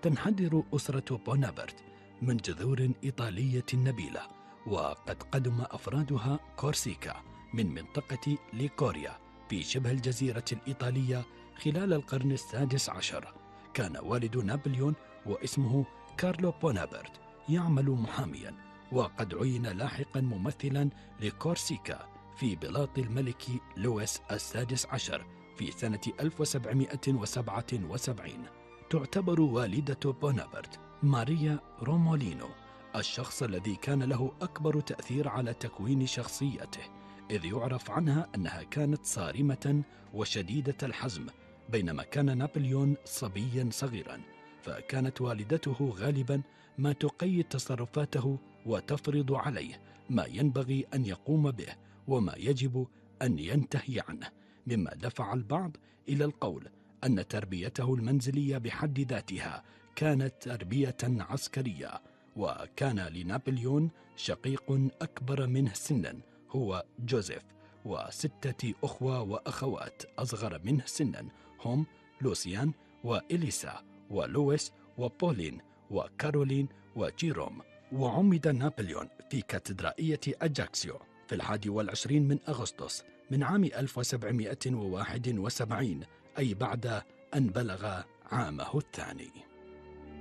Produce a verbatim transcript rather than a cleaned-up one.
تنحدر أسرة بونابرت من جذور إيطالية نبيلة، وقد قدم أفرادها كورسيكا من منطقة ليكوريا في شبه الجزيرة الإيطالية خلال القرن السادس عشر. كان والد نابليون واسمه كارلو بونابرت يعمل محاميا، وقد عين لاحقا ممثلا لكورسيكا في بلاط الملك لويس السادس عشر في سنة ألف وسبعمائة وسبعة وسبعين. تعتبر والدة بونابرت ماريا رومولينو الشخص الذي كان له أكبر تأثير على تكوين شخصيته، إذ يعرف عنها أنها كانت صارمة وشديدة الحزم، بينما كان نابليون صبيا صغيرا، فكانت والدته غالبا ما تقيد تصرفاته وتفرض عليه ما ينبغي أن يقوم به وما يجب أن ينتهي عنه، مما دفع البعض إلى القول أن تربيته المنزلية بحد ذاتها كانت تربية عسكرية. وكان لنابليون شقيق أكبر منه سنا هو جوزيف، وستة أخوة وأخوات أصغر منه سنا هم لوسيان وإليسا ولويس وبولين وكارولين وجيروم. وعمد نابليون في كاتدرائية أجاكسيو في الحادي والعشرين من أغسطس من عام ألف وسبعمائة وواحد وسبعين، أي بعد أن بلغ عامه الثاني.